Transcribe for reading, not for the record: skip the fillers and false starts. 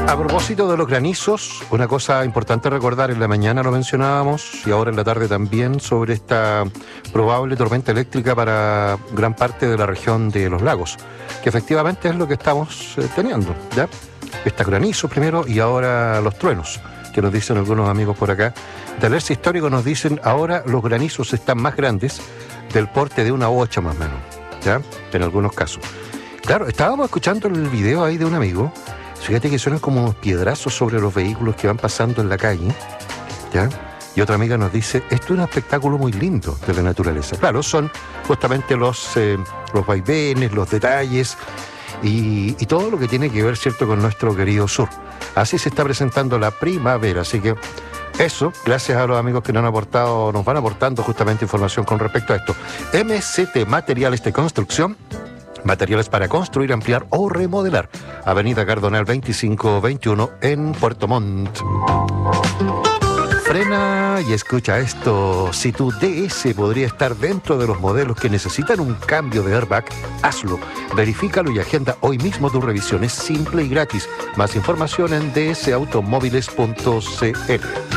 A propósito de los granizos, una cosa importante recordar, en la mañana lo mencionábamos y ahora en la tarde también, sobre esta probable tormenta eléctrica para gran parte de la región de los lagos, que efectivamente es lo que estamos teniendo, ¿ya? Está granizo primero y ahora los truenos, que nos dicen algunos amigos por acá. De Alerce Histórico nos dicen ahora los granizos están más grandes, del porte de una bocha más o menos, ¿ya? En algunos casos. Claro, estábamos escuchando el video ahí de un amigo. Fíjate que suenan como piedrazos sobre los vehículos que van pasando en la calle, ¿ya? Y otra amiga nos dice, esto es un espectáculo muy lindo de la naturaleza. Claro, son justamente los vaivenes, los detalles y todo lo que tiene que ver, ¿cierto?, con nuestro querido sur. Así se está presentando la primavera, así que eso, gracias a los amigos que nos van aportando justamente información con respecto a esto. MCT Materiales de Construcción. Materiales para construir, ampliar o remodelar. Avenida Cardonal 2521 en Puerto Montt. Frena y escucha esto. Si tu DS podría estar dentro de los modelos que necesitan un cambio de airbag, hazlo. Verifícalo y agenda hoy mismo tu revisión. Es simple y gratis. Más información en dsautomóviles.cl.